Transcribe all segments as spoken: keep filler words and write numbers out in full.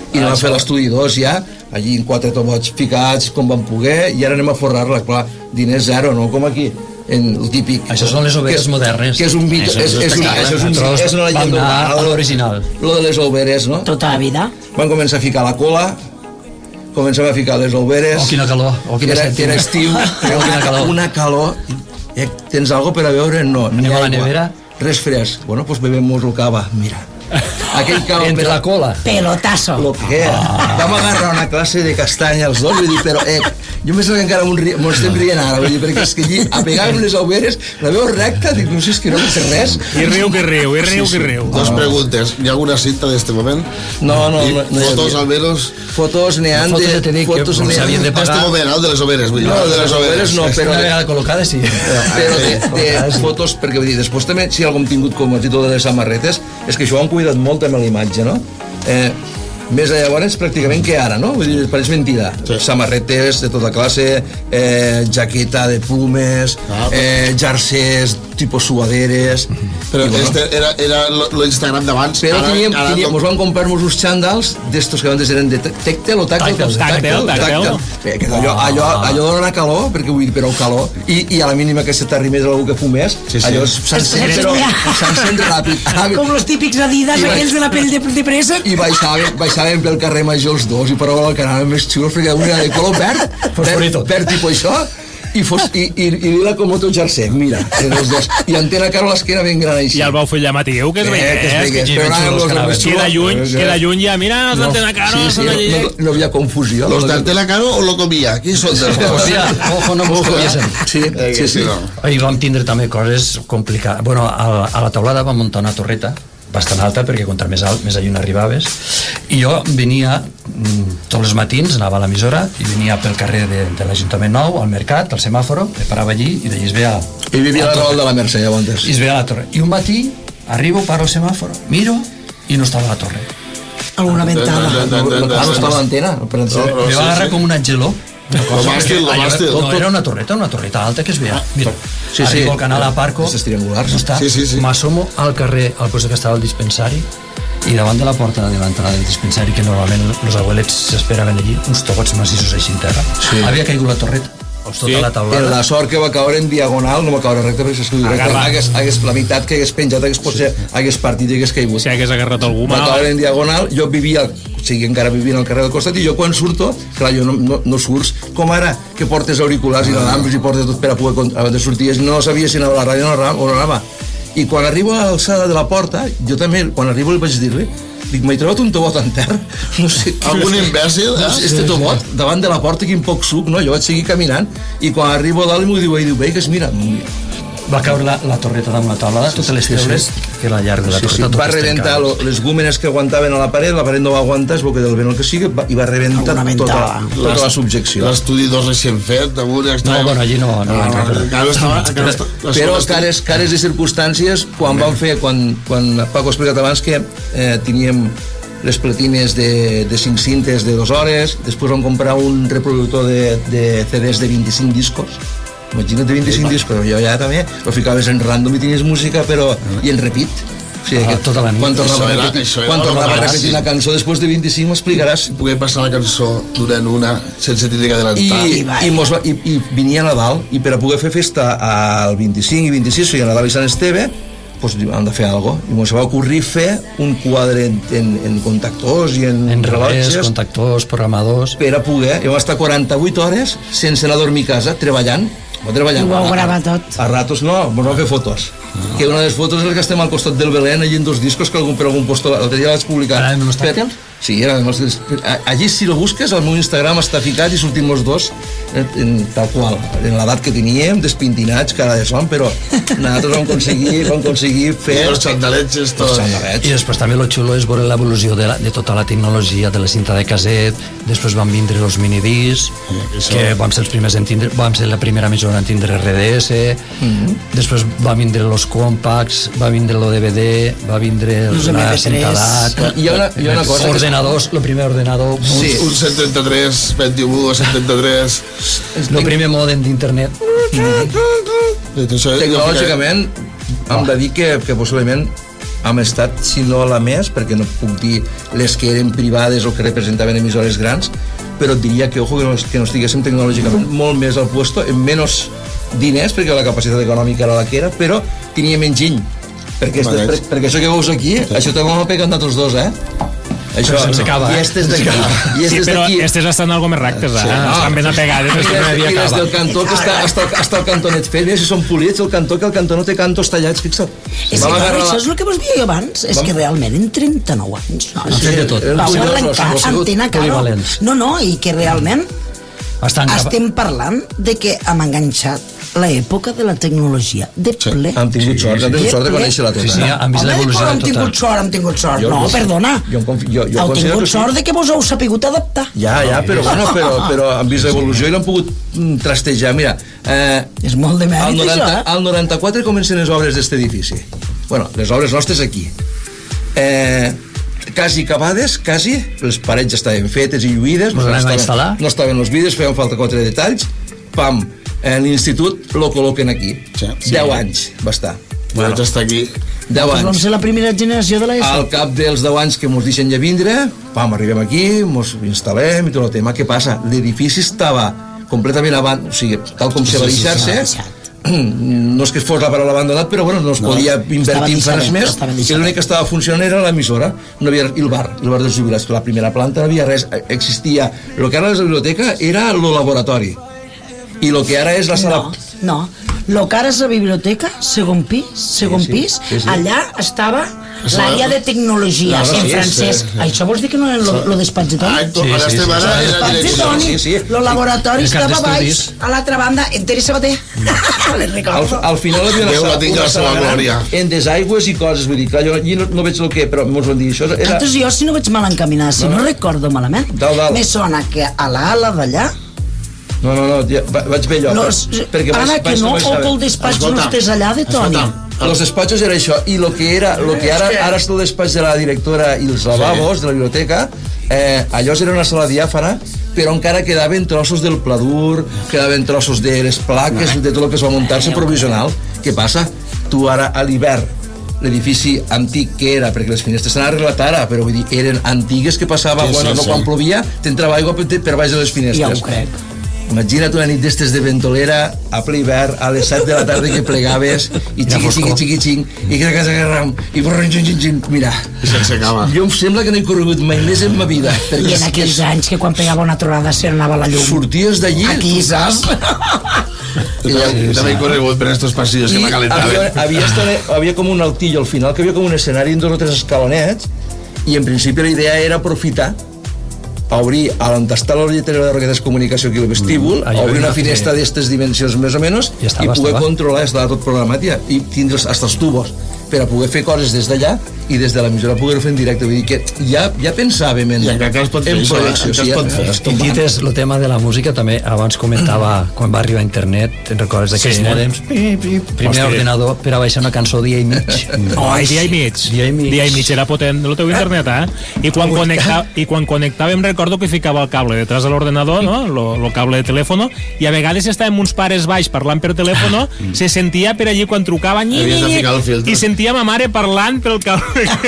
i anem a fer l'estudi dos ja, allí en quatre tomots ficats com vam poder, i ara anem a forrar-la, clar, diners zero, no com aquí, en el típic. Això són les oberes que és, modernes. Que és un mito, és, és, un, és, un, és una llegenda urbana. A l'original. Lo de les oberes, no? Tota la vida. Van començar a ficar la cola, comencem a ficar les oberes. Oh, quina calor. Oh, quina era, era estiu, oh, quina calor. Una calor. Eh, tens algo per a beure? No. Anem a la nevera? Res fresc. Bueno, pues bebemos el cava, mira. Aquell cava entre per... la cola. Pelotazo. Lo que ah. Vam agarrar una classe de castanya els dos, vull dir, però eh, jo me sembla que encara m'ho estem rient ara, vull dir, perquè és que allí apegàvem les oberes, la veu recta, dic, no sé, és que no sé res. I riu que riu, i riu que riu. Dos preguntes, ¿hi ha alguna cinta d'este moment? No, no, no, no fotos al menos? Fotos n'hi han de... Fotos, dic, fotos que s'havien de pagar. D'este moment, el de les oberes, vull dir. No, de les oberes no, però... Una vegada col·locada, sí. Però de, de fotos, perquè vull dir, després també, si algú hem tingut com a títol de les samarretes, és que això ho han cuidat molt amb l'imatge, no? Eh, més de llavors pràcticament que ara, no? Vull dir, pareix mentida. Sí. Samarretes de tota classe, eh, jaqueta de plumes, ah, eh, jersers tipus suaderes. Però bueno, este era, era l'Instagram d'abans. Però ara, teníem, ara, teníem, mos vam comprar-nos uns xandals d'estos que antes eren de tàctel o tàctel. Tàctel, tàctel. Allò, allò, allò dona calor, perquè vull dir, però calor, i, i a la mínima que se t'arrimés algú que fumés, sí, sí. Allò s'encén, però s'encén ràpid. Com els típics Adidas, aquells de la pell de, de pressa. I baixàvem, baixàvem pel carrer Major els dos, i per al que anàvem més xulos, perquè una era de color verd, verd, verd tipus això, i, fos, i, i, i lila com otro jersey, mira, els dos. I Antena Caro l'esquena ben gran així. I el vau fer llamatiu, que es veia, eh, que es veia, però anàvem els dos queda lluny, queda lluny ja, mira, els d'Antena Caro, sí, sí, són allí. No, no havia confusió. Los d'Antena Caro o lo comia? Qui són dels dos? Ojo, no mos comiesen. Sí, sí, sí. I vam tindre també coses complicades. Bueno, a, a la taulada vam muntar una torreta bastant alta, perquè contra més alt, més lluny arribaves, i jo venia tots els matins, anava a l'emissora i venia pel carrer de, de l'Ajuntament Nou, al mercat, al semàforo, me parava allí i d'allí es veia... I vivia a la Raval de la Mercè, llavors. I es veia la torre. I un matí arribo, paro el semàforo, miro i no estava la torre. Alguna ventada. No, no estava l'antena. Me va agarrar com un angeló. Lo màstil, lo màstil. No, era una torreta, una torreta alta que es veia. Mira, sí, sí. Arribo al canal a Parco, aquestes triangulars. no està, sí, sí, sí. m'assomo al carrer, al lloc que estava el dispensari, i davant de la porta de l'entrada del dispensari, que normalment els abuelets s'esperaven allí, uns togots massissos així en terra, sí. Havia caigut la torreta. Tota la taulada. La sort que va caure en diagonal, no va caure recte, perquè si hagués, hagués la meitat que hagués penjat, hagués, potser hagués partit i hagués caigut. Si hagués agarrat algú mal. Va caure en diagonal, jo vivia, o sigui, encara vivia al carrer del costat, i jo quan surto, clar, jo no, no, no surts, com ara, que portes auriculars i l'alambres i portes tot per a poder abans de sortir, no sabia si anava a la ràdio o no anava. I quan arribo a l'alçada de la porta, jo també, quan arribo li vaig dir-li, dic, m'he trobat un tobot en terra, no sé... Algun imbècil, eh? Este tobot, davant de la porta, quin poc suc, no? Jo vaig seguir caminant, i quan arribo a dalt m'ho diu, i diu, veigues, mira... Va caure la, la torreta damunt la taulada, totes les teules, que era llarg de la torreta, sí, sí. Va rebentar lo, les gúmenes que aguantaven a la paret, la paret no va aguantar, es veu que del vent el que sigui, va, i va rebentar tota, tota la subjecció. L'estudi dos recient fet, damunt... No, bueno, allí no... no, no, no, no però cares, cares de circumstàncies, quan van fer, quan, quan Paco ha explicat abans que eh, teníem les platines de, de cinc cintes de dues hores, després vam comprar un reproductor de, de C Ds de vint-i-cinc discos, imagina't de vint-i-cinc discos, però jo ja també ho ficaves en random i tenies música, però i en repeat. O sigui, ah, tota la nit. Quan tornava a repetir, quan tornava a repetir la cançó després de vint-i-cinc m'explicaràs. Poder passar la cançó durant una sense tindre que adelantar. I, i, mos va, i, i venia Nadal, i per a poder fer festa al vint-i-cinc i vint-i-sis, o sigui, a Nadal i Sant Esteve, pues han de fer alguna cosa. I ens va ocorrir fer un quadre en, en, en contactors i en, en relotges. En contactors, programadors. Per a poder. I vam estar quaranta-vuit hores sense anar a dormir a casa, treballant. Va treballar. I ho heu gravat tot. A, a ratos no, ens vam fer fotos. No. Que una de les fotos és el que estem al costat del Belén, allí en dos discos que algun, per algun postor, l'altre dia vaig publicar. Era els tàctils? Sí, era els nostres. Allí, si lo busques, al meu Instagram està ficat i sortim els dos en, en, tal qual, en l'edat que teníem, despintinats, cara de son, però nosaltres vam aconseguir, vam aconseguir fer... I els xandalets, tots. I després també lo xulo és veure l'evolució de, la, de tota la tecnologia, de la cinta de caset, després van vindre els minidiscs, que vam ser els primers en tindre, vam ser la primera emissora en tindre R D S, mm-hmm. Després va vindre los compacts, va vindre lo D V D, va vindre el la cinta D A C, hi ha una, hi ha una cosa ordenadors, el primer ordenador, sí. Un, un cent trenta-tres, vint-i-u, cent trenta-tres, el primer mòdem d'internet. Mm-hmm. Tecnològicament hem de dir que, que possiblement hem estat, si no la més, perquè no puc dir les que eren privades o que representaven emissores grans, però et diria que, ojo, que no, que no estiguéssim tecnològicament molt més al puesto, en menys diners, perquè la capacitat econòmica era la que era, però tenia menys giny. Perquè, este, per, perquè això que veus aquí, sí. Això també m'ho pegat nosaltres dos, eh? Això, però sense acaba, i eh? estes d'aquí. I estes Sí, però d'aquí. estes estan algo més rectes, eh? Sí, no. Estan ben apegades. I Estan les, ben i les del acaba. cantó, que està, està, està el cantonet fet, mira si són polits, el cantó, que el cantó no té cantos tallats, fixa't. És que, clar, això és el que vos deia abans, és que realment en trenta-nou anys, no? Han fet de tot. el Vau collons, arrencar no, no, antena caro. polivalents. No, no, i que realment Estan cap... estem parlant de que hem enganxat l'època de la tecnologia de ple. Hem tingut sort, hem tingut sort de conèixer-la tota. Sí, sí, han vist Home, l'evolució però hem total. tingut sort, hem tingut sort. Jo- No, jo- perdona. jo em confi- jo- jo Heu considero tingut que sí. sort de que vos heu sapigut adaptar. Ja, ja, però, bueno, però, però han vist l'evolució i l'han pogut mm, trastejar. Mira, eh, És molt de al, mèrit, noranta, això, eh? al noranta-quatre comencen les obres d'este edifici. Bueno, les obres nostres aquí. Eh, quasi acabades, quasi, les parets ja estaven fetes i lluïdes, Us anem a estaven, instal·lar? no estaven els vidres, feien falta quatre detalls, pam, en l'institut lo col·loquen aquí. Sí. deu anys va estar. Bueno, està aquí. deu Nosaltres vam anys. ser la primera generació de l'ESO. Al cap dels deu anys que mos deixen ja vindre, pam, arribem aquí, mos instal·lem i tot el tema. Què passa? L'edifici estava completament abandonat, o sigui, tal com se va Sí, sí, deixar-se, sí, no és que fos la paraula abandonat, però bueno, no es No, podia invertir en estava res deixat, més, estava i deixat. l'únic que estava funcionant era l'emissora, no havia, i el bar, el bar dels jubilats, que la primera planta no havia res, existia, el que ara és la biblioteca era el laboratori, i el que ara és la sala... No, no. Lo que ara és la biblioteca, segon pis, segon Sí, sí, pis, sí, sí. allà estava l'àrea de tecnologia, No, no, en sí, francès. sí. Això vols dir que no era lo, lo despatx de Toni? Ah, tu, Sí, ara sí, estem sí, ara sí. en la Despatx de direcció. Toni, sí, sí. lo laboratori El cap estava baix, d'estudis. a l'altra banda, en Tere Sabater. Les Al, recordo. al final havia una Déu la sala, tingui una la seva sala gran glòria. en desaigües i coses, vull dir, clar, jo allí no, no veig el que, però mos van dir, això era... Entonces jo, si no vaig mal encaminat, si no, no recordo malament, Dalt, dalt. me sona que a l'ala d'allà, No, no, no, ja, va- vaig bé allò. los, perquè vaig- ara que vaig- no, vaig o saber. que el despatx no Escolta, estés allà de Toni. escolta, Los despatxos era això, i lo que era, lo que ara, ara és el despatx de la directora i els lavabos de la biblioteca, eh, allò era una sala diàfana, però encara quedaven trossos del pladur, quedaven trossos de les plaques, de tot el que es va muntar-se provisional. Què passa? Tu ara a l'hivern, l'edifici antic que era, perquè les finestres s'han arreglat ara, però vull dir, eren antigues que passava, Sí, bueno, sí, no, sí. quan plovia, t'entrava aigua per, per baix de les Ja finestres. ho crec. Imagina't una nit d'estes de ventolera a ple hivern, a les set de la tarda que plegaves i xiqui, xiqui, xiqui, xiqui, i que casa ram i borrant, xin, xin, xin, mira, I sense cama. jo em sembla que no he corregut mai més en ma vida, I perquè en és que aquells anys que quan pegava una tronada se n'anava la llum. sorties d'allí Aquí, saps? Jo també- també he corregut per estos passillos que i m'ha havia, calentat. havia, estat, havia com un altillo al final, que havia com un escenari en dos o tres escalonets, i en principi la idea era aprofitar a obrir, a on està la lletera de Roquetes Comunicació aquí al vestíbul, Mm, a allò obrir era una fer- finestra d'estes dimensions més o menys I estava, i poder estava. controlar, estava tot programat ja, i tindre els- hasta els tubos per a poder fer coses des d'allà i des de l'emissora poder-ho fer en directe. Vull dir que ja, ja pensàvem en, I encara es pot fer en això, projecció. encara es pot fer. I dit és el tema de la música, també abans comentava quan va arribar a internet, te'n recordes d'aquells Sí. mòdems? Pip, pip, primer Hòstia. ordinador per a baixar una cançó dia i mig. Ai, dia i mig. Dia i mig. Dia i mig era potent el teu internet, eh? I quan, connecta, i quan connectàvem, recordo que ficava el cable detrás de l'ordenador, no? Lo, lo cable de telèfono, i a vegades si estàvem uns pares baix parlant per telèfono, se sentia per allí quan trucava nyi, Havies de nyi, ficar el filtre. i sentia ma mare parlant pel cable.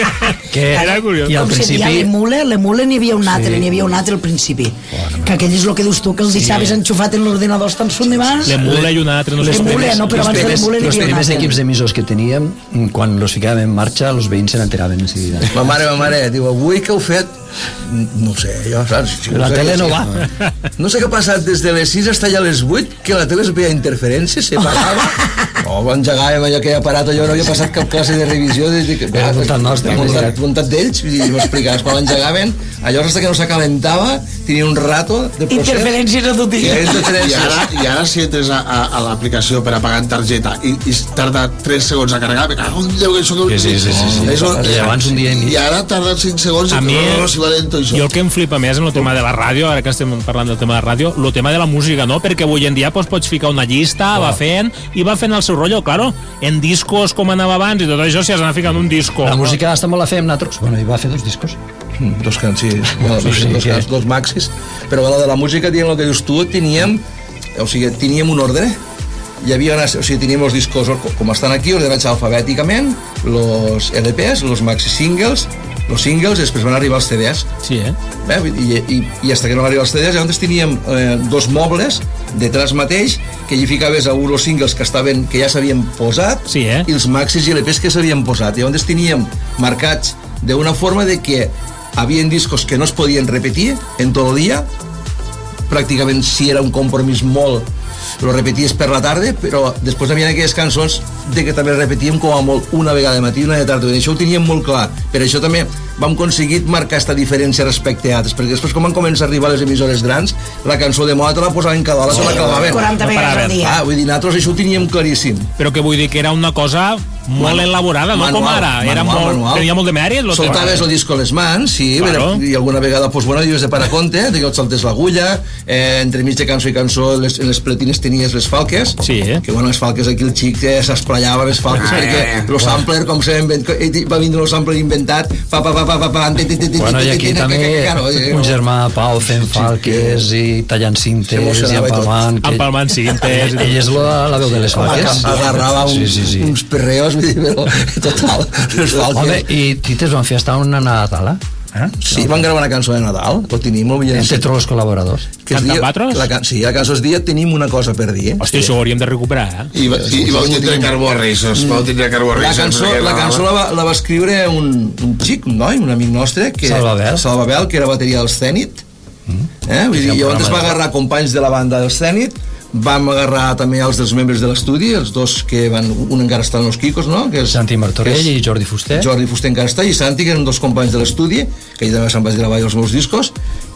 Que- Era curiós. i al Com se principi- deia l'emule, l'emule n'hi havia un altre, n'hi havia un altre al principi. Que aquell és el que dius tu, que el deixaves enxufat en l'ordenador estan sud de mas. L'emule i un altre, no sé. L'emule, no, però los abans de primers, l'emule n'hi los havia un primers altre. equips d'emissors que teníem, quan los ficàvem en marxa, los veïns se n'enteraven en seguida. Ma mare, ma mare, diu, avui què heu fet? No ho sé, jo, saps? Si La ho sé, tele no sí. va. No sé què ha passat des de les sis fins allà a les vuit, que la tele es veia interferències, se pagava. Oh, engegàvem allò que he aparat, allò no havia passat cap classe de revisió. Des de que, Era voluntat nostra, voluntat, voluntat d'ells, i m'explicaves, quan engegaven, allò hasta que no s'acalentava, tenia un rato de procés. Interferències a tot I dia. I interferències. ara, i ara si entres a, a, a l'aplicació per a pagar en targeta i, i tarda tres segons a carregar, me cago en Déu, que això que... Sí, sí, sí, sí, sí. Això, I abans un dia i mig. I ara tarda cinc segons A i mi, no, no, si va lento això. jo el que em flipa més en el tema de la ràdio, ara que estem parlant del tema de la ràdio, el tema de la música, no? Perquè avui en dia doncs, pots ficar una llista, va fent, i va fent el seu rotllo, claro, en discos com anava abans i tot això, si has d'anar ficant un disco. La música hasta molt la fèiem nosaltres. Bueno, i va fer dos discos. Mm, dos cants, sí, bueno, Sí, sí, dos, que- cants, dos maxis, però bueno, de la música, dient el que dius tu, teníem, o sigui, teníem un ordre, hi havia una, o sigui, teníem els discos com estan aquí, ordenats alfabèticament, los L Ps, los maxi singles, los singles, i després van arribar els C Ds. Sí, eh? Bé, i, i, i hasta que no van arribar els C Ds, llavors teníem eh, dos mobles detrás mateix, que hi ficaves a uns singles que estaven, que ja s'havien posat, sí, eh? i els maxis i L Ps que s'havien posat. I llavors teníem marcats d'una forma de que havien discos que no es podien repetir en tot el dia, pràcticament si era un compromís molt lo repeties per la tarda, però després hi havia aquelles cançons de que també repetíem com a molt una vegada de matí i una de tarda, i això ho teníem molt clar. Per això també vam aconseguir marcar aquesta diferència respecte a altres, perquè després quan van començar a arribar les emissores grans, la cançó de moda te la posaven cada hora, se la clavaven. quaranta vegades al dia. Ah, vull dir, nosaltres això ho teníem claríssim. Però que vull dir que era una cosa molt Manu, elaborada, no manual, com ara. Era manual, molt, manual. tenia molt de mèrit. Soltaves el disco a les mans, sí, claro. I alguna vegada, pues, bueno, dius de paraconte, de que et saltes l'agulla, eh, entre mig de cançó i cançó, les, en les platines tenies les falques, sí, eh? Que bueno, les falques aquí el xic eh, s'esplaiava les falques, ah, perquè eh, el sampler, com se va vindre el sampler inventat, pa, pa, pa, pa, pa, pa, bueno, i aquí també un germà Pau fent falques i tallant cintes i empalmant. Empalmant cintes. Ell és la veu de les falques. Agarrava uns perreos, però total, les falques. Home, i Tites van fer hasta una Nadala? Eh? Sí, van gravar una cançó de Nadal, ho tenim, entre tots els col·laboradors. Cantant Batros? Sí, la cançó es dia Tenim una cosa per dir. Hòstia, això ho hauríem de recuperar, eh? I, i, i vau tindre Carbó Rissos, vau tindre Carbó Rissos. La cançó, la, cançó la, va, la va escriure un, un xic, un noi, un amic nostre, que, Salvabel. Salvabel, que era bateria del Zenit. Mm. Eh? Vull dir, llavors va agarrar companys de la banda del Zenit, vam agarrar també els dels membres de l'estudi, els dos que van, un encara està en els Quicos, no? Que és, Santi Martorell és, i Jordi Fuster. Jordi Fuster encara està, i Santi, que eren dos companys de l'estudi, que ell també se'n vaig gravar els meus discos,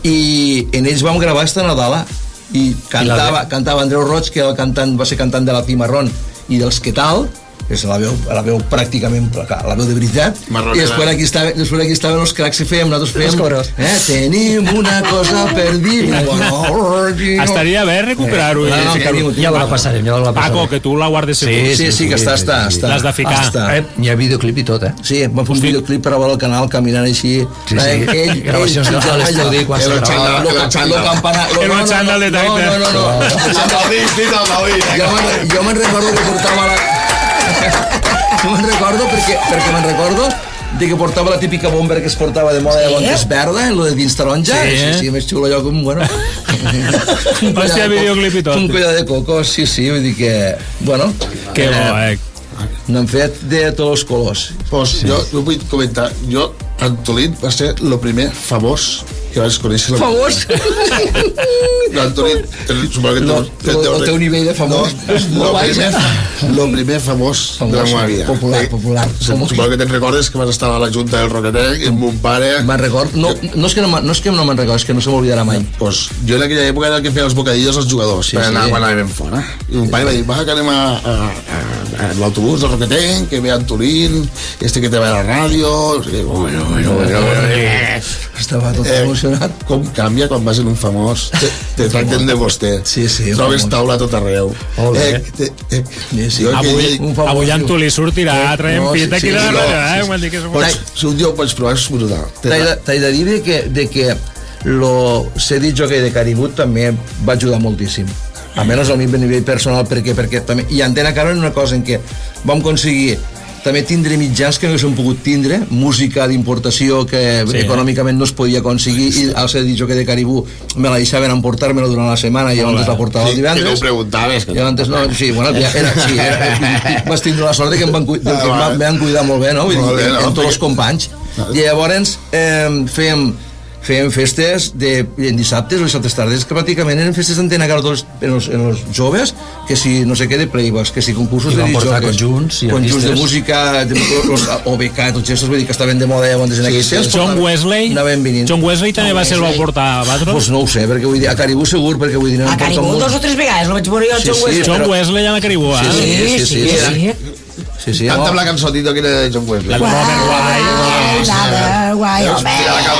i en ells vam gravar esta Nadala, i cantava, I cantava Andreu Roig, que el cantant, va ser cantant de la Cimarrón i dels Que Tal, és la veu, la veu pràcticament la veu de veritat. Marroquera. I després aquí, estava, després aquí estaven els cracs que fèiem, nosaltres fèiem eh, tenim una cosa per dir. Estaria bé recuperar-ho. Eh, no, no, ja la passarem, ja la passarem. Paco, que tu la guardes segur. Sí, sí, sí, que està, està, està. L'has de ficar. Eh, hi ha videoclip i tot, eh? Sí, vam fer un videoclip per a veure el canal caminant així. Sí, sí, gravacions a l'estudi quan s'acaba. El xandall de Tacte. No, no, no. Jo me'n recordo que portava la... Jo me'n recordo perquè, perquè me'n recordo de que portava la típica bomber que es portava de moda, sí, de Montes verda, en lo de dins taronja, sí, sí, sí, més xulo allò com, bueno... Hòstia, videoclip i tot. Un collar de coco, sí, sí, vull dir que, bueno... Que bo, eh? N'han fet de tots els colors. Pues sí. jo, jo vull comentar, jo, Antolín va ser el primer famós que vaig conèixer. Famós? No, Antolín, suposo que no, el, el teu nivell de famós no, el, primer, el primer famós, famós de la meva vida. Popular, popular. Suposo que te'n recordes que vas estar a la Junta del Roquetec amb mon pare. Me'n record, no, no, és que no, no és que no me'n record, és que no se m'oblidarà mai. Pues jo en aquella època era el que feia els bocadillos als jugadors, sí, per anar sí. quan anàvem fora. I mon pare va dir, va, que anem a, a, a, a l'autobús del Roquetec, que ve Antolín, este que te va a la ràdio. Bueno, bueno, bueno, estava tot eh, emocionat. Com canvia quan vas en un famós, te, te tracten de vostè. Sí, sí. Trobes taula a tot arreu. Eh, te, eh, sí, sí. Avui, avui Antolí sortirà a trempit aquí de la ràdio. Si un dia ho vaig provar, és brutal. T'he de dir que, de que lo ser dit jockey de Caribut també va ajudar moltíssim. A menys al meu nivell personal, perquè, perquè també, i Antena Caro era una cosa en què vam aconseguir també tindre mitjans que no s'han pogut tindre, música d'importació que sí, econòmicament no es podia aconseguir, i al ser dit jockey de Caribú me la deixaven emportar-me-la durant la setmana i llavors la portava el divendres. Sí, que no ho preguntaves. I llavors, no, sí, bueno, ja era, sí, era, vas tindre la sort de que em van, de que em van, van cuidar molt bé, no? Vull dir, no, en tots els companys. I llavors eh, fèiem fèiem festes de, en dissabtes o dissabtes tardes, que pràcticament eren festes d'Antena Caro tots en els, en els joves, que si no sé què de playbacks, que si concursos I de disjocs, conjunts, i conjunts de música, de, los, o B K, tots aquests, vull dir que estaven de moda llavors en aquells temps. John Wesley, John Wesley també va ser el va portar a Batros? Pues no ho sé, perquè vull dir, a Caribú segur, perquè vull dir... A Caribú dos o tres vegades, no vaig veure jo John Wesley. John Wesley a la Caribú, eh? Sí, sí, sí. Sí, sí. Canta'm la cançó, Tito, que era de John Wesley. La Robert White. molt guai, home.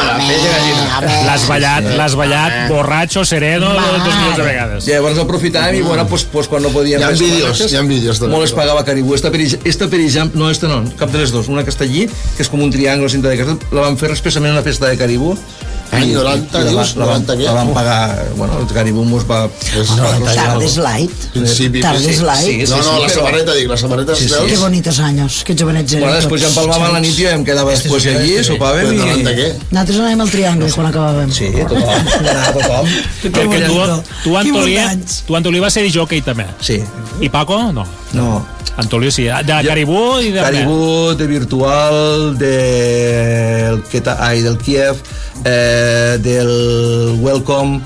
L'has ballat, l'has ballat, borratxo, sereno, dos milions de vegades. Llavors aprofitàvem i, bueno, pues, pues, quan no podíem... Hi ha vídeos, hi ha vídeos. Molt es pagava Caribú. Esta per, esta per exemple, no, esta no, cap de les dos. Una que està allí, que és com un triangle, cinta de casa, la vam fer expressament en una festa de Caribú. Any noranta, dius? noranta què? La vam pagar, bueno, el Caribú mos va... Tardes Light. Principi, Tardes Light. No, no, la samarreta, dic, la samareta sí, sí. Que bonitos anys, que jovenets eren. Bueno, després ja empalmàvem la nit i em quedava després allí, sopàvem i... noranta què? Nosaltres anàvem al Triangle quan acabàvem. Sí, tothom, tothom. Perquè tu, tu, Antolí, tu, Antolí, vas ser jockey també. Sí. I Paco, no. No. Antolí, sí. De Caribú i de... Caribú, de Virtual, del, ai, del Kiev, eh, del Welcome,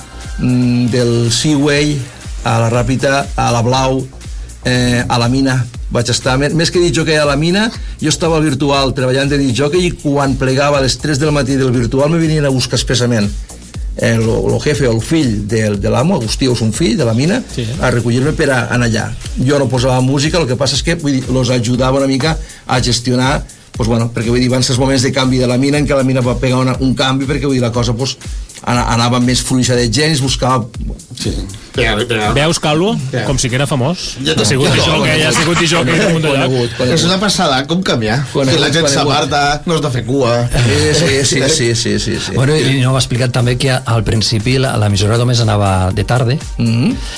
del Seaway, a la Ràpita, a la Blau, eh, a la Mina. Vaig estar, més que disjockey a la Mina, jo estava al Virtual treballant de disjockey i quan plegava a les tres del matí del Virtual me venien a buscar expressament el, el jefe o el fill de, de l'amo, Agustí és un fill de la Mina, sí, eh? A recollir-me per a, anar allà. Jo no posava música, el que passa és que vull dir, los ajudava una mica a gestionar, pues, bueno, perquè vull dir, van ser els moments de canvi de la Mina en què la Mina va pegar una, un canvi perquè vull dir, la cosa pues, anava més fluixa de gent i es buscava... Sí. Pegava, pegava. Veus, Calvo? Yeah. Com si que era famós. Ja ha sigut disjockey, ja ha sigut disjockey del munt d'allò. És una passada, com canviar. Que la gent s'aparta, no has de fer cua. Sí, sí, sí, sí, sí, sí, sí. Bueno, i no m'ha explicat també que al principi l'emissora només anava de tarda, mm-hmm,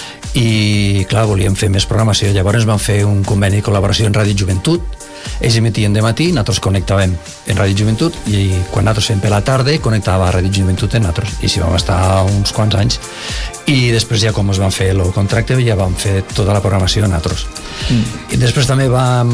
i clar, volíem fer més programació. Llavors vam fer un conveni de col·laboració en Ràdio Joventut. Ells emetien de matí, nosaltres connectàvem en Ràdio Joventut i quan nosaltres fem per la tarda connectava a Ràdio Joventut en nosaltres, i així vam estar uns quants anys i després ja com es van fer el contracte ja vam fer tota la programació nosaltres. Mm. I després també vam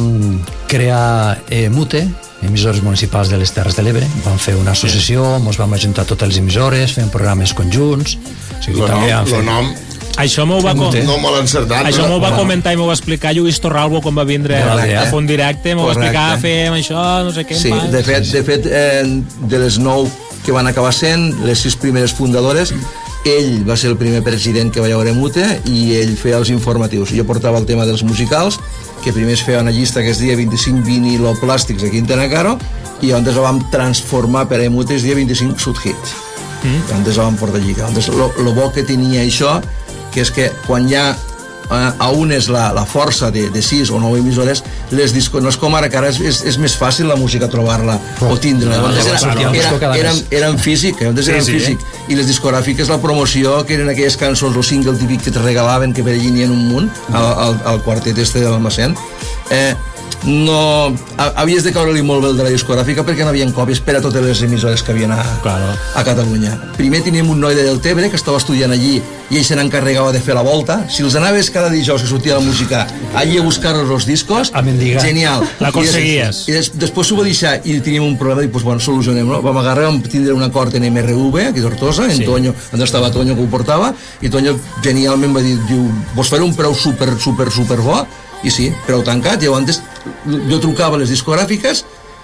crear eh, MUTE, emissores municipals de les Terres de l'Ebre, vam fer una associació, ens vam ajuntar totes les emissores, fem programes conjunts, o sigui, lo també nom, vam fer... lo nom. Això m'ho va, com... no molt encertat, això m'ho va no. comentar i m'ho va explicar Lluís Torralbo quan va vindre Correcte. a fer un directe, m'ho va explicar, fem això, no sé què. Sí, de fet, de fet eh, de les nou que van acabar sent, les sis primeres fundadores, ell va ser el primer president que va haver MUTE i ell feia els informatius. Jo portava el tema dels musicals, que primer es feia una llista que es deia vint-i-cinc viniloplàstics aquí en Tenacaro, i on es la vam transformar per a MUTE es deia vint-i-cinc sudhits. Mm. On es la vam portar allí. El bo que tenia això que és que quan ja eh, a un és la, la força de, de sis o nou emissores, les discos, no és com ara, que ara és, és, és més fàcil la música trobar-la oh. o tindre-la. No, no, era, era, eren, eren físic, eren sí, sí. físic, i les discogràfiques, la promoció, que eren aquelles cançons, els singles típics que te regalaven, que per allí n'hi ha un munt, al, al, al quartet este de l'Almacén, eh, no, havies de caure-li molt bé el de la discogràfica perquè no havia còpies per a totes les emissores que havien a, claro. a Catalunya. Primer teníem un noi de Deltebre que estava estudiant allí i ell se n'encarregava de fer la volta. Si els anaves cada dijous que sortia la música allí a buscar-los els discos, genial. L'aconseguies. I, des, i després s'ho va deixar i teníem un problema i doncs, bueno, solucionem, no? Vam agarrar, vam tindre un acord en M R V aquí a Tortosa, en sí. Toño, on estava Toño que ho portava, i Toño genialment va dir, diu, vos faré un preu super, super, super bo, i sí, preu tancat. I antes jo trucava a les discogràfiques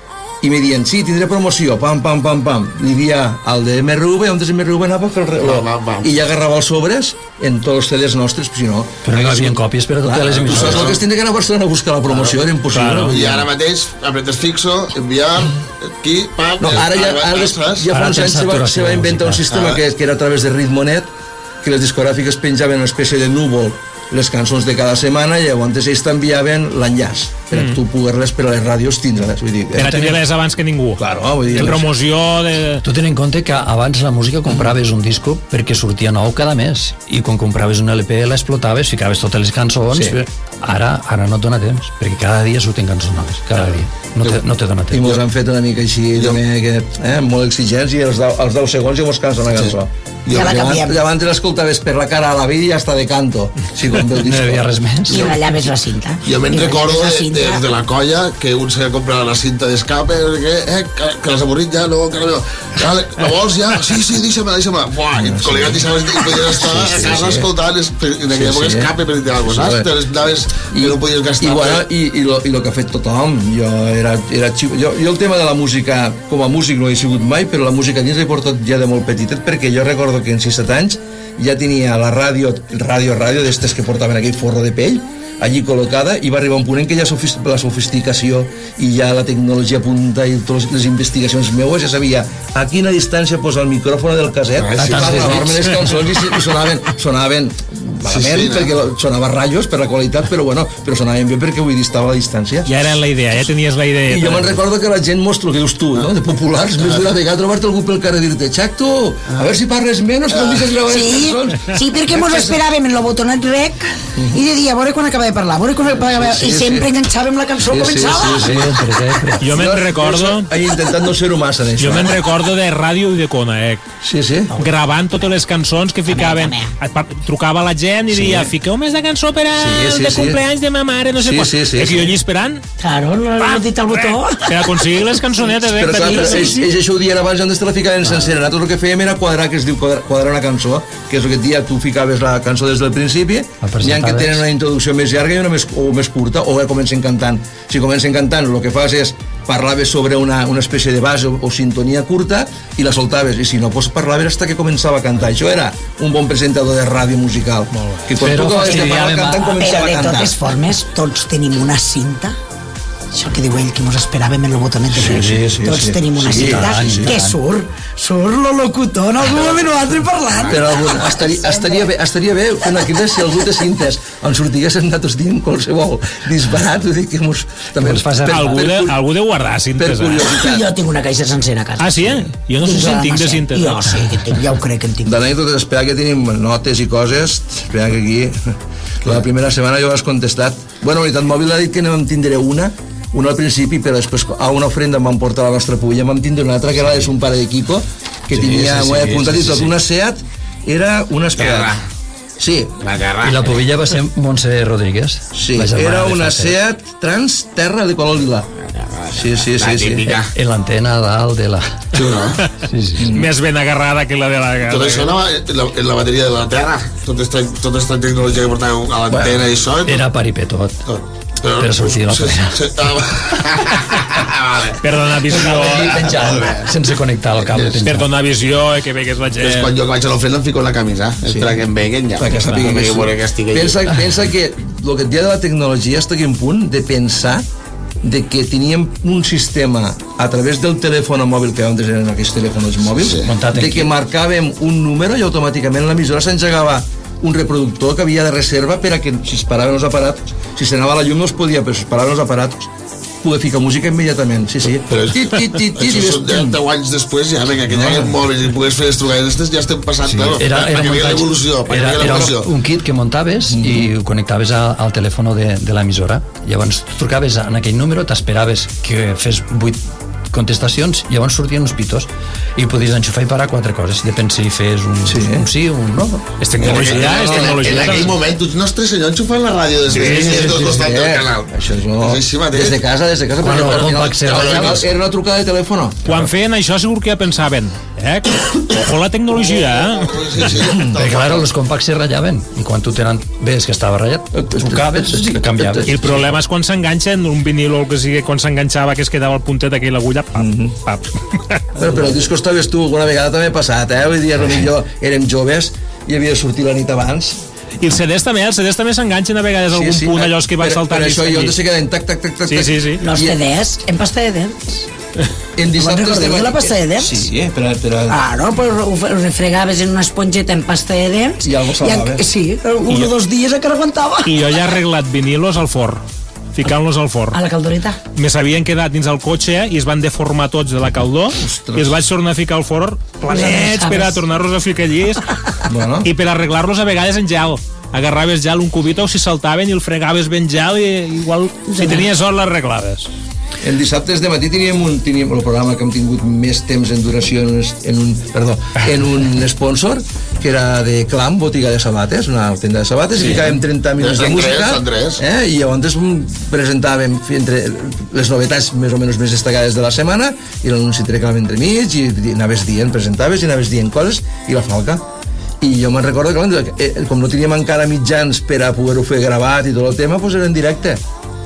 i me diuen, sí, tindré promoció, pam, pam, pam, pam, li dia al de M R V, on M R V anava a fer el reloj, i ja agarrava els sobres en tots els C Ds nostres, si no... Però no hi havia còpies per a totes les emissores. Tu saps el que es tindria que anar a Barcelona a buscar la promoció, claro, era impossible. Claro. I ara mateix, apretes fixo, enviar, aquí, pam... No, ara ja, ara les, ja fa uns anys se va, se va inventar un sistema que, que era a través de Ritmonet, que les discogràfiques penjaven una espècie de núvol les cançons de cada setmana i llavors ells t'enviaven l'enllaç per a mm. tu poder-les per a les ràdios tindre-les. Vull dir, per a tindre-les abans que ningú. Claro, vull dir, la promoció de... Tu ten en compte que abans la música compraves un disco perquè sortia nou cada mes i quan compraves un L P l'explotaves, ficaves totes les cançons. Sí. Ara, ara no et dona temps perquè cada dia surten cançons noves, cada dia. No te, no te dona temps. I mos han fet una mica així, jo... també, que, eh, molt exigents, i els deu segons ja mos cansa una cançó. Sí. Jo, ja la canviem. Llavors l'escoltaves per la cara a la vida i hasta de canto. Sí, com del disco. No hi havia res més. I rallaves la cinta. Jo me'n recordo de, de, de la colla que un se comprava la cinta d'escape, que, eh, que, que l'has avorrit ja, no, que no, ja, la vols ja? Sí, sí, deixa-me, deixa-me. Buah, i el col·lega deixaves i podies estar a casa escoltant, en aquella època escape per dir alguna cosa, te les anaves i no podies gastar. I bueno, i, i, lo, i lo que ha fet tothom, jo era, era xiu, jo, jo el tema de la música, com a músic no he sigut mai, però la música dins l'he portat ja de molt petitet, perquè jo recordo que en sis set anys ja tenia la ràdio, ràdio, ràdio, d'estes que portaven aquell forro de pell, allí col·locada, i va arribar un punt en què ja la sofisticació i ja la tecnologia punta i totes les investigacions meues, ja sabia a quina distància posar el micròfon del caset per gravar-me les cançons, i, i sonaven, sonaven malament, sí, sí, perquè no? sonava ratllos per la qualitat, però bueno, però sonaven bé perquè vull dir, estava a la distància. Ja era la idea, ja tenies la idea. I jo me'n recordo que la gent mostra el que dius tu, no? De populars, més d'una vegada trobar-te algú pel carrer i dir-te, Xacto, a veure si parles menys, que no deixes gravar les cançons. Sí, perquè mos esperàvem en el botonet rec i de dia, a veure quan acaba de parlar, a veure quan acaba de... i sempre enganxàvem la cançó, començava. Sí, sí, jo me'n recordo... Intentant no ser-ho massa, en això. Jo me'n recordo de Ràdio i de Conaec. Sí, sí. Gravant totes les cançons que ficaven. Trucava la gent i deia, fiqueu més de cançó per al de cumpleaños de ma mare, no sé quan. I que jo allí esperant... Claro, no he dit el botó. Per aconseguir les cançonetes. Però ells això ho dien abans, antes te la ficaven sencera. Nosaltres el que fèiem era quadrar, que es diu quadrar una cançó, que és el que et dia, tu ficaves la cançó des del principi, n'hi ha que tenen una introducció més llarga i una més, o més curta, o que comencen cantant. Si comencen cantant, el que fas és parlaves sobre una, una espècie de base o, o sintonia curta i la soltaves, i si no, doncs parlaves fins que començava a cantar. Això era un bon presentador de ràdio musical, que quan tu acabaves de parlar cantant començava a cantar. Però de totes formes, tots tenim una cinta, això que diu ell, que mos esperàvem en el botonet de rec. Sí, sí, tots sí, tenim una sí, cinta sí, sí, que surt, surt el locutor en algun moment o altre parlant. Però algun, estaria, estaria, bé, estaria bé fent aquí si algú té cintes on sortiguessin nosaltres dient qualsevol disbarat, vull dir que mos... També, per, algú, de, algú de guardar cintes. Eh? Jo tinc una caixa sencera a casa. Ah, sí? Eh? Jo no sé si en tinc de cintes. Jo sí que tinc, ja ho crec que en tinc. D'anècdotes, espera que tenim notes i coses, espera que aquí... La primera setmana jo has contestat. Bueno, Unitat Mòbil ha dit que no en tindré una, una al principi, però després a una ofrenda em van portar la nostra pulla, em vam tindre una altra que era un pare de Quico, que sí, tenia, sí, sí, ho he apuntat sí, sí, i tot, sí. Una Seat, era una Esperat. Sí. La terra. I la pubilla va ser Montse Rodríguez. Sí, era una Seat Trans Terra de color lila. Sí, sí, sí. sí. I l'antena dalt de la... Xulo. Sí, sí. Més ben agarrada que la de la... Tot això anava en la, en la bateria de la terra. Tota esta, tota esta tecnologia que portava a l'antena i això. Era paripetot. Tot. Però, però sortia la plena. Sí, sí, vale. Per donar visió... Sense connectar el cable. Per donar visió i que vegués la gent. Pues quan jo vaig a l'ofrena em fico en la camisa. Sí. Espera que em veguen ja. Que que que estigui pensa, pensa que el que et dia de la tecnologia està aquí en punt de pensar de que teníem un sistema a través del telèfon mòbil, que antes eren aquests telèfons mòbils, sí. De que marcàvem un número i automàticament l'emissora s'engegava un reproductor que havia de reserva per a que si es paraven els aparatos, si s'anava la llum no es podia, però si es paraven els aparatos poder ficar música immediatament, sí, sí. Però tit, tit, tit, tit, això són deu anys després, ja, vinga, que ja hi ha mòbils i pogués fer les trucades, ja estem passant, sí. Claro, era, era, era, era, era un kit que muntaves mm -hmm. i ho connectaves a, al telèfon de, de l'emissora. Llavors trucaves en aquell número, t'esperaves que fes vuit contestacions, llavors sortien uns pitos i podies enxufar i parar quatre coses, depèn si fes un sí, un sí o un no. És tecnologia, és tecnologia. En aquell moment, tu nostres senyor enxufant la ràdio des del costat del canal. Això és no. Des de casa, des de casa. Era una trucada de telèfon. Quan feien això segur que ja pensaven, eh? Ojo la tecnologia, eh? Perquè, clar, els compacts se ratllaven i quan tu tenen ves que estava ratllat, trucaves i canviaves. I el problema és quan s'enganxen un vinil o el que sigui, quan s'enganxava que es quedava el puntet aquí l'agulla, pap, pap. Però, però el disco estaves tu, alguna vegada també ha passat, eh? Vull dir, potser érem joves i havia de sortir la nit abans. I els C Ds també, els C Ds també s'enganxen a vegades a algun punt, allò que va saltant. Per això jo se queden tac, tac, tac, tac. Sí, sí, sí. Los C Ds en pasta de dents. En dissabtes de la pasta de dents? Sí, però... Ah, no, però ho refregaves en una esponjeta en pasta de dents. I algo salvaves. Sí, un o dos dies que aguantava. I jo ja he arreglat vinilos al forn, ficant-los al forn. A la caldoreta. Me s'havien quedat dins el cotxe i es van deformar tots de la caldor. Ostres. I els vaig tornar a ficar al forn planets per a tornar-los a ficar allí. Bueno. I per arreglar-los a vegades en gel. Agarraves gel un cubito o si saltaven i el fregaves ben gel i igual si tenies sort l'arreglaves. En dissabtes de matí teníem, un, teníem el programa que hem tingut més temps en duració en, en, un, perdó, en un sponsor que era de Clam, botiga de sabates, una tenda de sabates, sí. I ficàvem trenta minuts de música eh, i llavors presentàvem entre les novetats més o menys més destacades de la setmana i l'anunci Treclam entremig i anaves dient, presentaves i anaves dient coses i la falca. I jo me'n recordo que com no teníem encara mitjans per a poder-ho fer gravat i tot el tema, doncs era en directe.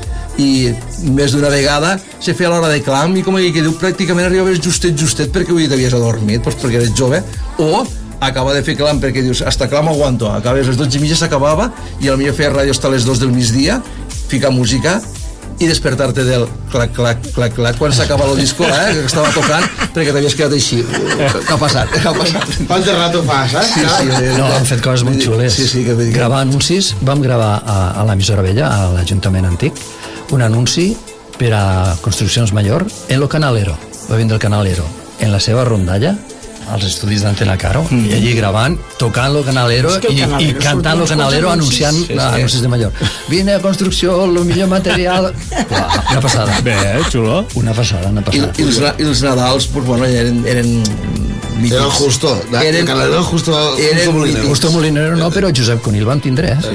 I més d'una vegada se feia l'hora de clam i com que diu pràcticament arribaves justet justet perquè avui t'havies adormit, doncs perquè eres jove, o acaba de fer clam perquè dius, hasta clam aguanto, acabes a les dotze i mitja s'acabava i potser feia ràdio hasta les dos del migdia, ficar música i despertar-te del clac, clac, clac, clac quan s'acaba el disco, eh, que estava tocant perquè t'havies quedat així. Què ha passat? Què ha passat? Quant de rato fas, eh? Sí, sí, no, hem fet coses molt xules. Sí, sí, que gravar anuncis, vam gravar a, a l'emissora vella, a l'Ajuntament Antic, un anunci per a Construccions Mayor en lo Canalero, va vindre el Canalero en la seva rondalla als estudis d'Antena Caro, mm. i allí gravant, tocant lo Canalero i, i cantant lo Canalero anunciant sí, sí. anuncis de Mayor. Vine a construcció, el millor material... Uah, una passada. Bé, xulo. Una passada, una passada. I, i, els, i els Nadals, pues, bueno, eren... eren Era el Justo, eren, el Canalero Justo, eren Molinero. Justo Molinero no, però Josep Conill van tindre, eh?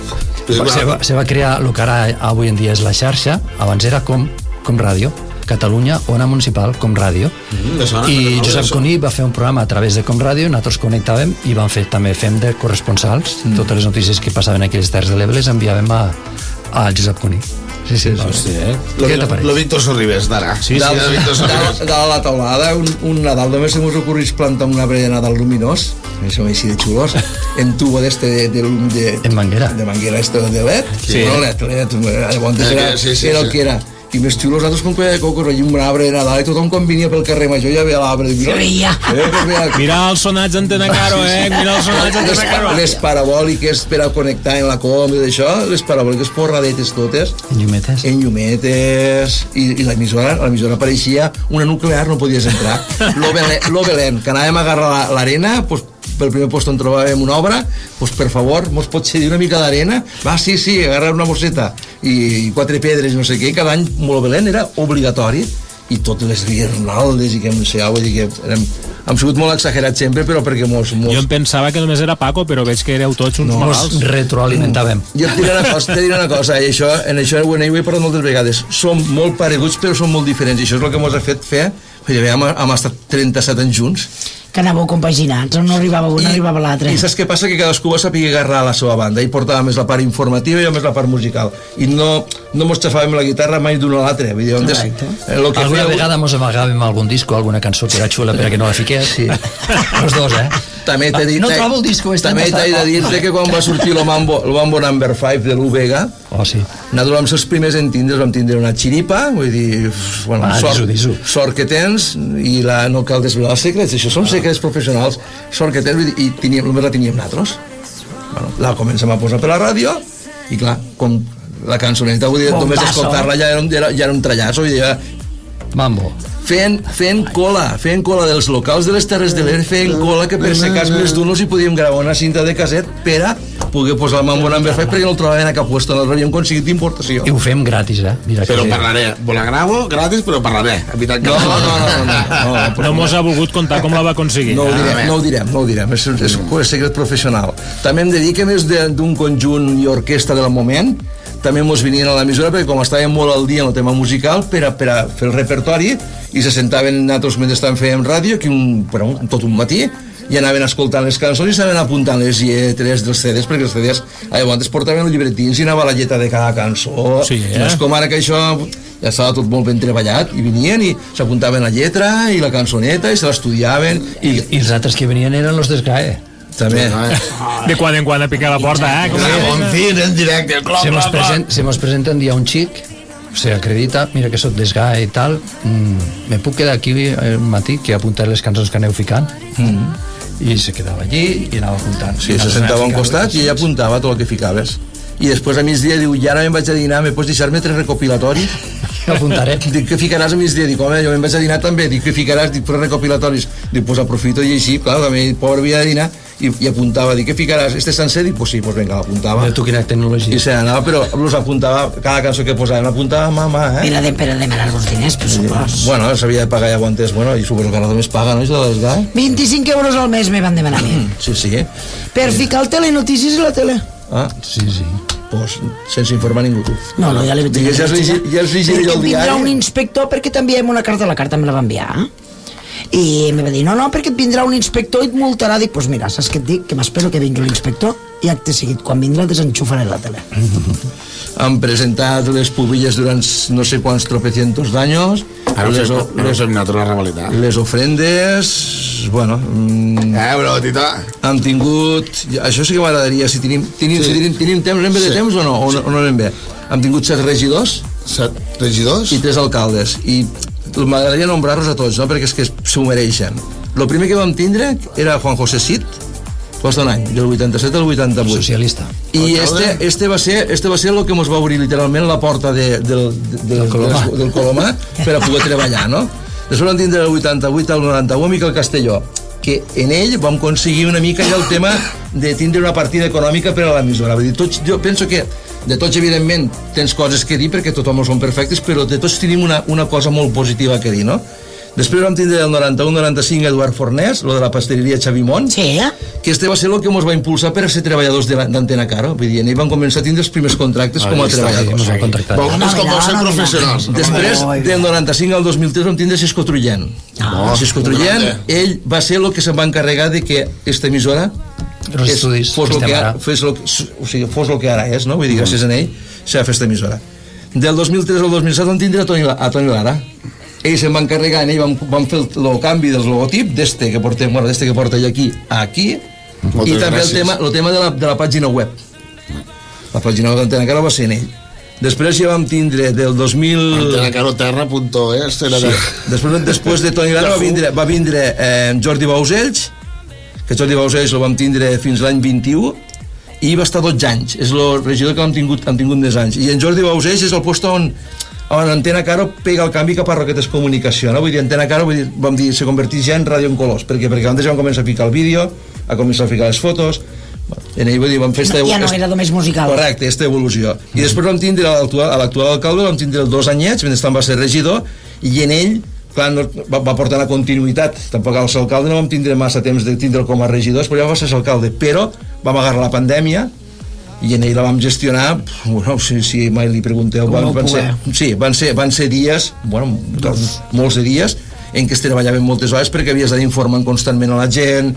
Sí. Se va, se va crear el que ara avui en dia és la xarxa, abans era com, com ràdio, Catalunya, Ona Municipal, Com Ràdio, mm, i Josep Conill va fer un programa a través de Com Ràdio, nosaltres connectàvem i vam fer, també fem de corresponsals, mm. totes les notícies que passaven a aquelles Terres de l'Ebre les enviàvem a, a Josep Conill. Sí, sí, sí. sí eh? Lo, lo, lo Víctor Sorribes d'ara. Sí, sí, dalt, sí, Víctor Sorribes. Dalt, dalt a la taulada, un, un Nadal només se mos ocorrís plantar un arbre de Nadal luminós, això així de xulos, en tubo d'este de, de, de, en manguera. De manguera este de L E D. Sí. No, L E D, L E D, llavors era, sí, sí, era el sí. que era. I més xulos, nosaltres com que de cocos, allà un arbre de Nadal, i tothom quan venia pel carrer Major ja veia l'arbre. Se veia. Eh, mira els sonats d'Antena Caro, eh? Mira els sonats d'Antena Caro. Les parabòliques per a connectar en la com i d'això, les parabòliques porradetes totes. En llumetes. En llumetes. I, i l'emissora, l'emissora apareixia una nuclear, no podies entrar. Lo Belén, lo Belén, que anàvem a agarrar l'arena, doncs, pel primer lloc on trobàvem una obra, doncs per favor, mos pot cedir una mica d'arena? Va, sí, sí, agarrar una bosseta i quatre pedres, no sé què, cada any molt Belén era obligatori, i totes les guirnaldes i que no sé, vull dir que érem, hem sigut molt exagerats sempre, però perquè mos, mos... Jo em pensava que només era Paco, però veig que éreu tots uns no, malalts. Mos retroalimentàvem. Jo et diré una cosa, te diré una cosa, i això, en això ho he parlat moltes vegades, som molt pareguts però som molt diferents, i això és el que mos ha fet fer, perquè hem, hem estat trenta-set anys junts, que anàveu compaginats, on no arribava un, I, arribava l'altre. I saps què passa? Que cadascú va saber agarrar la seva banda i portava més la part informativa i jo més la part musical. I no, no mos xafàvem la guitarra mai d'una a l'altra. Vull dir, antes, eh, lo que alguna feia... vegada mos amagàvem algun disco, alguna cançó que era xula per a que no la fiqués. Sí. Els dos, eh? També t'he dit, no trobo el disco. També t'he de dir que quan va sortir el Mambo, el Mambo number five de l'U Vega, oh, sí. nosaltres vam ser els primers en tindre, vam tindre una xiripa, vull dir, bueno, ah, sort, disu, disu. sort que tens, i la, no cal desvelar els secrets, això són ah. secrets professionals, sort que tens, i teníem, només la teníem nosaltres. Bueno, la comencem a posar per la ràdio, i clar, com la cançoneta, vull dir, només escoltar-la ja era un, ja era un trallazo, vull dir, ja... Mambo. Fent, fent cola, fent cola dels locals de les Terres de l'Ebre, fent cola que per ser cas més d'un si podíem gravar una cinta de casset per a poder posar el Mambo number five perquè no el trobaven a cap puesto, no l'havíem aconseguit d'importació. I ho fem gratis, eh? Mira però que... parlaré, la gravo gratis però parlaré. No, no, no, no, no, no, no mos ha volgut contar com la va aconseguir. No ho direm, no ho direm, no ho direm, és, és un secret professional. També em dediquem més d'un conjunt i orquestra del moment, també mos venien a l'emissora perquè com estàvem molt al dia en el tema musical per a, per a fer el repertori i se sentaven nosaltres mentre estàvem fent ràdio aquí un, bueno, tot un matí i anaven escoltant les cançons i s'anaven apuntant les lletres dels C Ds perquè els C Ds llavors portaven els llibretins i anava la lletra de cada cançó sí, eh? No és com ara que això ja estava tot molt ben treballat i venien i s'apuntaven la lletra i la cançoneta i se l'estudiaven i... I els altres que venien eren los d'Esgae també. De quan en quan a picar la porta, eh? Com Ramoncín en directe, clop, se, mos present, se mos presenta un dia un xic, se acredita, mira que soc d'Esgae i tal, mm, me puc quedar aquí el matí que apuntar les cançons que aneu ficant? Mm. I se quedava allí i anava apuntant. Sí, se sentava a un costat i ella apuntava tot el que ficaves. I després a migdia diu, i ara me'n vaig a dinar, me pots deixar-me tres recopilatoris? Apuntaré. Dic, que ficaràs a migdia? Dic, home, jo me'n vaig a dinar també. Dic, que ficaràs? Dic, tres recopilatoris. Dic, pues aprofito i així, clar, també pobre havia de dinar i, i apuntava, dic, què ficaràs? Este sencer? Dic, pues sí, pues vinga, l'apuntava. Tu quina tecnologia. I se n'anava, però los apuntava, cada cançó que posàvem l'apuntava, mama, eh? Era de, per a demanar-vos diners, per supos. Bueno, s'havia de pagar ja guantes, bueno, i suposo que ara només paga, no, això de l'Esgae? vint-i-cinc euros al mes me van demanar a mi. Sí, sí. Per ficar el telenotícies i la tele. Ah, sí, sí. Pues sense informar ningú, tu. No, no, ja l'he dit. Ja has llegit el diari. Vindrà un inspector perquè t'enviem una carta, la carta me la va enviar. I em va dir, no, no, perquè vindrà un inspector i et multarà. Dic, pues mira, saps què et dic? Que m'espero que vingui l'inspector i acte seguit, quan vindrà desenxufaré la tele. Han presentat les pubilles durant no sé quants tropecientos d'anys, les, les, les, les ofrendes, bueno, eh, bro, tita, han tingut, això sí que m'agradaria, si tenim, tenim, sí. si tenim, tenim temps, anem bé de sí. temps o no, o no, o no anem bé? Han tingut set regidors, set regidors i tres alcaldes, i m'agradaria nombrar-los a tots, no? Perquè és que s'ho mereixen. El primer que vam tindre era Juan José Cid, costa un any, del vuitanta-set al vuitanta-vuit. Socialista. I este, este, va ser, este va ser el que ens va obrir literalment la porta de, de, de, de, del, Colomà. De, del Colomà per a poder treballar, no? Després vam tindre el vuitanta-vuit al noranta-u Miquel Castelló, que en ell vam aconseguir una mica ja el tema de tindre una partida econòmica per a l'emissora. Vull dir, tots, jo penso que de tots, evidentment, tens coses que dir perquè tothom són perfectes, però de tots tenim una, una cosa molt positiva que dir, no? Després vam tindre el noranta-u noranta-cinc Eduard Fornés, lo de la pasteleria Xavi Mont, sí. que este va ser el que ens va impulsar per a ser treballadors d'Antena Caro. Vull dir, ell van començar a tindre els primers contractes ah, com a treballadors. Vam com ser professionals. Després, del noranta-cinc al dos mil tres, vam tindre Xisco Trullent. Ah, Xisco Trullent, ell va ser el que se'n va encarregar de que esta emissora és, fos, el que ara, fos, el, o sigui, fos el que ara és, no? Vull dir, gràcies a ell s'ha fet esta emissora. Del dos mil tres al dos mil set vam tindre a Toni, a Toni Lara. Ell se'n va encarregar, en ell vam, vam fer el, el canvi del logotip d'este que portem, bueno, d'este que porta ell aquí a aquí. Moltes i també gràcies. el tema, el tema de, la, de la pàgina web. La pàgina web d'Antena Caro va ser en ell. Després ja vam tindre del dos mil... antenacaroterra punt es sí. després, després de Toni Lara va vindre, va vindre eh, Jordi Bausells, que Jordi Bausells el vam tindre fins l'any vint-i-u i va estar dotze anys. És el regidor que hem tingut, hem tingut més anys. I en Jordi Bausells és el lloc on on Antena Caro pega el canvi cap a Roquetes Comunicació, no? Vull dir, Antena Caro, vull dir, vam dir, se converteix ja en ràdio en colors, perquè, perquè abans ja vam començar a ficar el vídeo, a començar a ficar les fotos, en ell, vull dir, vam fer esta... No, ja no era només musical. Correcte, esta evolució. I després vam tindre a l'actual alcalde, vam tindre el dos anyets, mentrestant va ser regidor, i en ell, clar, no, va, va portar una continuïtat, tampoc al ser alcalde no vam tindre massa temps de tindre'l com a regidors, però ja va ser alcalde, però vam agarrar la pandèmia, i en ell la vam gestionar, bueno, si, si mai li pregunteu, van, van, ser, sí, van, ser, van ser dies, bueno, molts de dies, en què es treballaven moltes hores perquè havies d'anar informant constantment a la gent,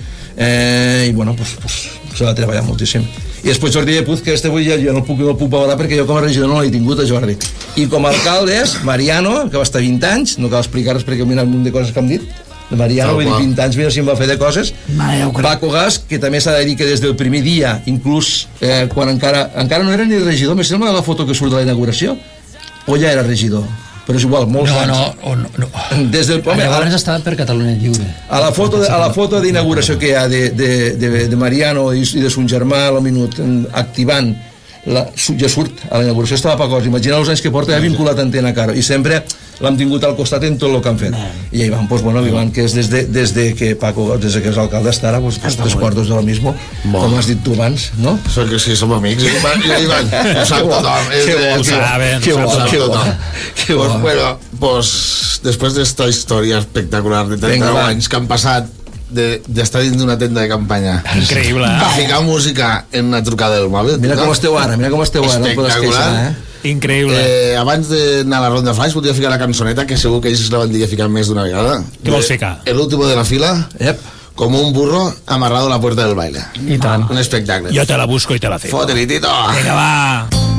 eh, i bueno, pues, pues, se va treballar moltíssim. I després Jordi de Puz, que este avui ja jo no el puc, no el puc valorar perquè jo com a regidor no l'he tingut a Jordi. I com a alcaldes, Mariano, que va estar vint anys, no cal explicar-los perquè mira un munt de coses que hem dit, de Mariano, vull dir, vint anys, mira si em va fer de coses. Paco Gas, que també s'ha de dir que des del primer dia, inclús eh, quan encara, encara no era ni regidor, me sembla la foto que surt de la inauguració, o ja era regidor, però és igual, molts no, anys. No, no, no. Des del, home, llavors estava per Catalunya Lliure. A la foto, de, a la foto d'inauguració que hi ha de, de, de, de Mariano i de son germà a la minut activant la, ja surt, a la inauguració estava Paco Gas, imagina els anys que porta ja vinculat a Antena Caro, i sempre l'hem tingut al costat en tot el que han fet. I Ivan, pues bueno, Ivan, que és des de, des de que Paco, des de que és alcalde hasta ara, pues, pues tres cuartos de lo mismo, bon. Com has dit tu abans, no? Això que sí, som amics, Ivan, i Ivan, ho sap tothom. Que bo, ho saben, que bo, que bo. Que bo. Bueno, pues, després d'esta història espectacular de trenta-nou anys que han passat d'estar dins d'una tenda de campanya. Increïble, eh? A ficar música en una trucada del mòbil. Mira com esteu ara, mira com esteu ara, no et podes queixar, eh? Increïble. Eh, abans d'anar a la ronda flash volia ficar la cançoneta que segur que ells la van dir a ficar més d'una vegada. Què vols ficar? El último de la fila. Yep. Como un burro amarrado a la puerta del baile. I tant. Un espectacle. Jo te la busco i te la fico. Fote-li, Tito. Vinga, va.